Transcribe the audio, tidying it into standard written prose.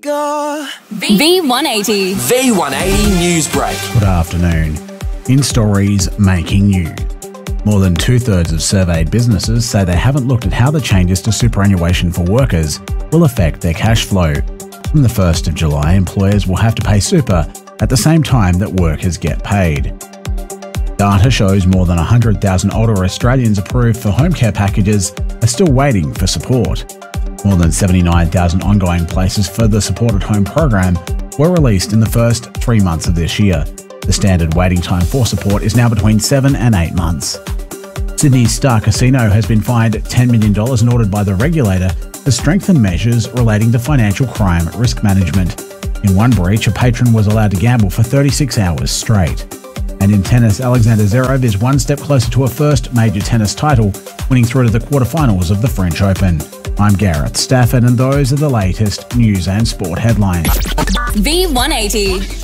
go. V180. V180 News Break. Good afternoon. In stories making you. More than two-thirds of surveyed businesses say they haven't looked at how the changes to superannuation for workers will affect their cash flow. From the 1st of July, employers will have to pay super at the same time that workers get paid. Data shows more than 100,000 older Australians approved for home care packages are still waiting for support. More than 79,000 ongoing places for the Support at Home program were released in the first 3 months of this year. The standard waiting time for support is now between 7 and 8 months. Sydney's Star Casino has been fined $10 million and ordered by the regulator to strengthen measures relating to financial crime risk management. In one breach, a patron was allowed to gamble for 36 hours straight. And in tennis, Alexander Zverev is one step closer to a first major tennis title, winning through to the quarterfinals of the French Open. I'm Gareth Stafford, and those are the latest news and sport headlines. V180.